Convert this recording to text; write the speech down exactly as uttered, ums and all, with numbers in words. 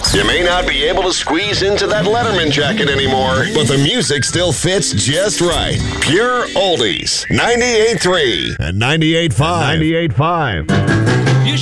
You may not be able to squeeze into that Letterman jacket anymore, but the music still fits just right. Pure Oldies. ninety-eight point three and ninety-eight point five. ninety-eight point five.